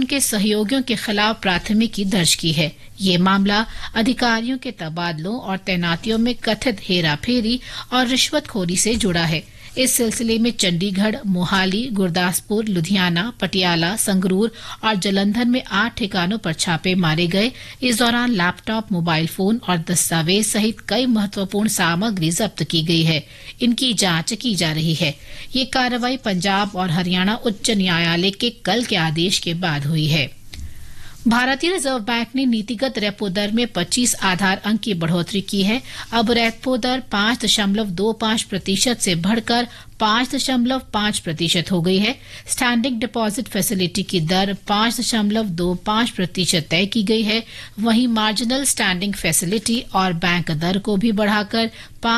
उनके सहयोगियों के खिलाफ प्राथमिकी दर्ज की है। ये मामला अधिकारियों के तबादलों और तैनातियों में कथित हेराफेरी और रिश्वतखोरी से जुड़ा है। इस सिलसिले में चंडीगढ़, मोहाली, गुरदासपुर, लुधियाना, पटियाला, संगरूर और जलंधर में 8 ठिकानों पर छापे मारे गए। इस दौरान लैपटॉप, मोबाइल फोन और दस्तावेज सहित कई महत्वपूर्ण सामग्री जब्त की गई है। इनकी जांच की जा रही है। ये कार्रवाई पंजाब और हरियाणा उच्च न्यायालय के कल के आदेश के बाद हुई है। भारतीय रिजर्व बैंक ने नीतिगत रेपो दर में 25 आधार अंक की बढ़ोतरी की है। अब रेपो दर 5.25% से बढ़कर 5.5% हो गई है। स्टैंडिंग डिपॉजिट फैसिलिटी की दर 5.25% तय की गई है। वहीं मार्जिनल स्टैंडिंग फैसिलिटी और बैंक दर को भी बढ़ाकर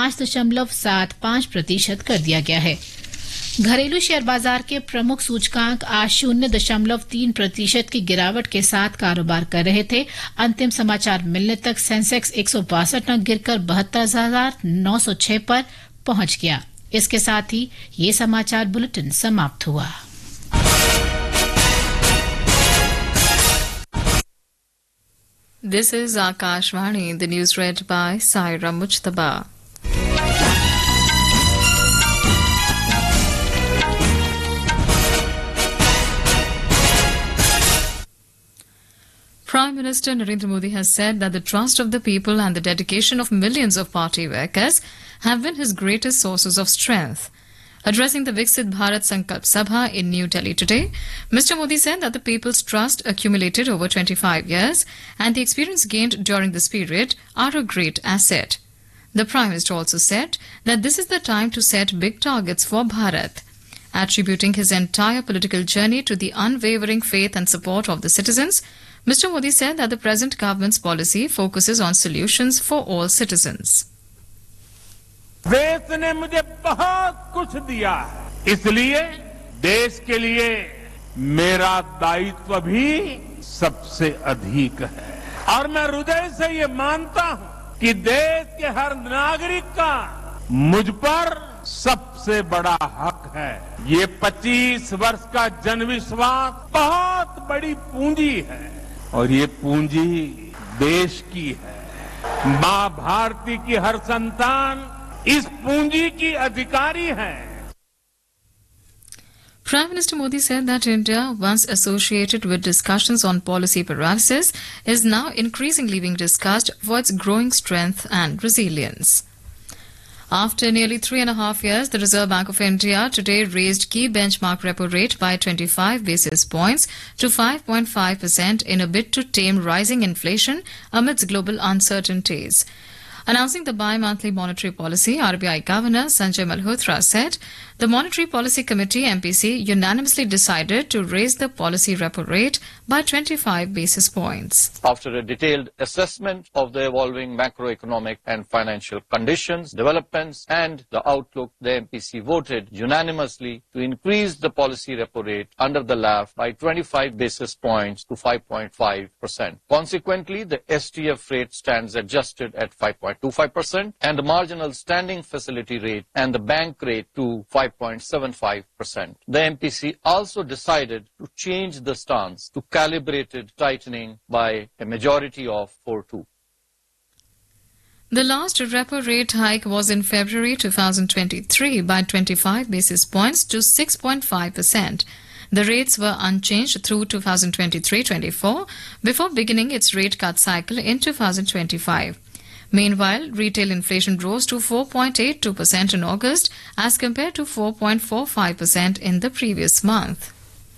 5.75% कर दिया गया है। घरेलू शेयर बाजार के प्रमुख सूचकांक आज 0.3% की गिरावट के साथ कारोबार कर रहे थे। अंतिम समाचार मिलने तक सेंसेक्स 162 अंक गिरकर 72,906 पर पहुंच गया। इसके साथ ही ये समाचार बुलेटिन समाप्त हुआ। This is Akashvani, the news read by Saira Mujtaba. Prime Minister Narendra Modi has said that the trust of the people and the dedication of millions of party workers have been his greatest sources of strength. Addressing the Viksit Bharat Sankalp Sabha in New Delhi today, Mr. Modi said that the people's trust accumulated over 25 years and the experience gained during this period are a great asset. The Prime Minister also said that this is the time to set big targets for Bharat. Attributing his entire political journey to the unwavering faith and support of the citizens, Mr. Modi said that the present government's policy focuses on solutions for all citizens. देश ने मुझे बहुत कुछ दिया है, इसलिए देश के लिए मेरा दायित्व भी सबसे अधिक है और मैं हृदय से ये मानता हूं कि देश के हर नागरिक का मुझ पर सबसे बड़ा हक है। ये 25 वर्ष का जनविश्वास बहुत बड़ी पूंजी है और ये पूंजी देश की है। मां भारती की हर संतान इस पूंजी की अधिकारी है। Prime Minister Modi said that India, once associated with discussions on policy paralysis, is now increasingly being discussed for its growing strength and resilience. After nearly 3.5 years, the Reserve Bank of India today raised key benchmark repo rate by 25 basis points to 5.5% in a bid to tame rising inflation amidst global uncertainties. Announcing the bi-monthly monetary policy, RBI Governor Sanjay Malhotra said the Monetary Policy Committee MPC unanimously decided to raise the policy repo rate by 25 basis points. After a detailed assessment of the evolving macroeconomic and financial conditions, developments and the outlook, the MPC voted unanimously to increase the policy repo rate under the LAF by 25 basis points to 5.5%. Consequently, the STF rate stands adjusted at 5.25% and the marginal standing facility rate and the bank rate to 5.75%. The MPC also decided to change the stance to calibrated tightening by a majority of 4-2. The last repo rate hike was in February 2023 by 25 basis points to 6.5%. The rates were unchanged through 2023-24 before beginning its rate cut cycle in 2025. Meanwhile, retail inflation rose to 4.82% in August as compared to 4.45% in the previous month.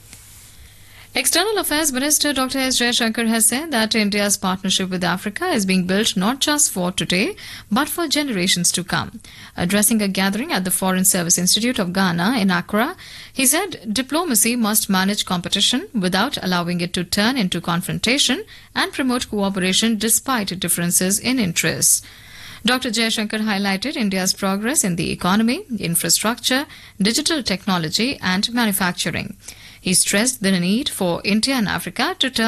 External Affairs Minister Dr. S. Jaishankar has said that India's partnership with Africa is being built not just for today, but for generations to come. Addressing a gathering at the Foreign Service Institute of Ghana in Accra, he said diplomacy must manage competition without allowing it to turn into confrontation and promote cooperation despite differences in interests. Dr. Jaishankar highlighted India's progress in the economy, infrastructure, digital technology and manufacturing. He stressed the need for India and Africa to turn